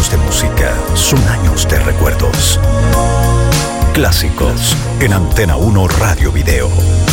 momentos de música, son años de recuerdos. Clásicos en Antena 1 Radio Video.